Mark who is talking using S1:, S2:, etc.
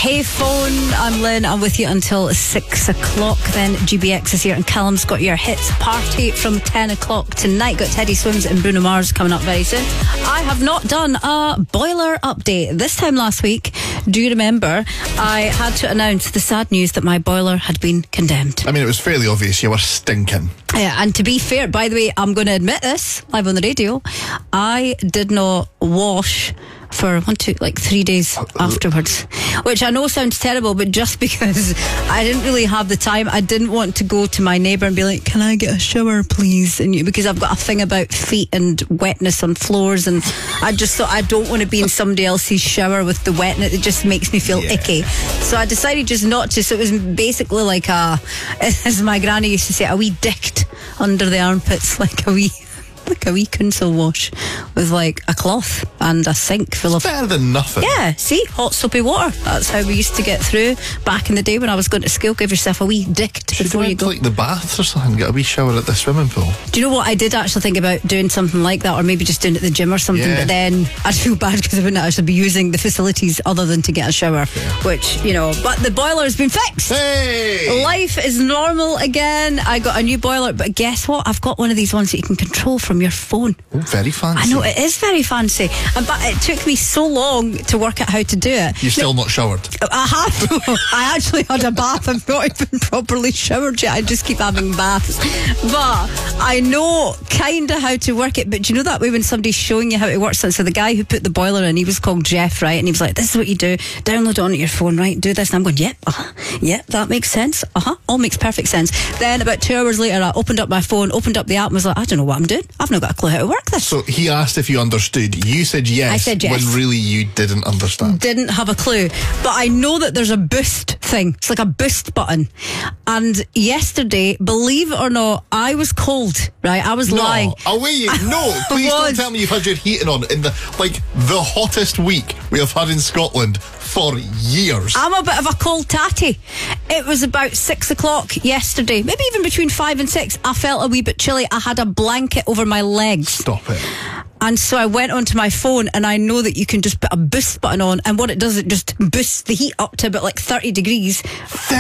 S1: Hey phone, I'm Lynn. I'm with you until 6 o'clock. Then GBX is here and Callum's got your hits party from 10 o'clock tonight. Got Teddy Swims and Bruno Mars coming up very soon. I have not done a boiler update. This time last week, do you remember, I had to announce the sad news that my boiler had been condemned.
S2: I mean, it was fairly obvious you were stinking.
S1: Yeah, and to be fair, by the way, I'm going to admit this live on the radio. I did not wash for 3 days afterwards, which I know sounds terrible, but just because I didn't really have the time, I didn't want to go to my neighbour and be like, can I get a shower please? And because I've got a thing about feet and wetness on floors, and I just thought I don't want to be in somebody else's shower with the wetness. It just makes me feel icky, so I decided just not to. So it was basically like as my granny used to say, a wee dict under the armpits, like a wee council wash with like a cloth and a sink full of...
S2: Better than nothing.
S1: Yeah, see, hot soapy water. That's how we used to get through back in the day when I was going to school. Give yourself a wee dict before you go.
S2: Like the baths or something, get a wee shower at the swimming pool.
S1: Do you know what? I did actually think about doing something like that, or maybe just doing it at the gym or something, but then I'd feel bad because I wouldn't actually be using the facilities other than to get a shower, which, but the boiler's been fixed.
S2: Hey!
S1: Life is normal again. I got a new boiler, but guess what? I've got one of these ones that you can control from your phone.
S2: Oh, very fancy.
S1: I know, it is very fancy. But it took me so long to work out how to do it.
S2: You've still not showered?
S1: I have. I actually had a bath. I've not even properly showered yet. I just keep having baths. But I know kind of how to work it. But do you know that way when somebody's showing you how it works? So the guy who put the boiler in, he was called Jeff, right? And he was like, this is what you do. Download it onto your phone, right? Do this. And I'm going, yep, that makes sense. All makes perfect sense. Then about 2 hours later, I opened up my phone, opened up the app and was like, I don't know what I'm doing. I've not got a clue how to work this.
S2: So he asked if you understood. You said yes.
S1: I said yes.
S2: When really you didn't understand.
S1: Didn't have a clue. But I know that there's a boost thing. It's like a boost button. And yesterday, believe it or not, I was cold, right? I was lying.
S2: Please don't tell me you've had your heating on in the hottest week we have had in Scotland for years.
S1: I'm a bit of a cold tatty. It was about 6 o'clock yesterday, maybe even between 5 and 6. I felt a wee bit chilly. I had a blanket over my legs.
S2: Stop it.
S1: And so I went onto my phone, and I know that you can just put a boost button on, and what it does, it just boosts the heat up to about 30 degrees.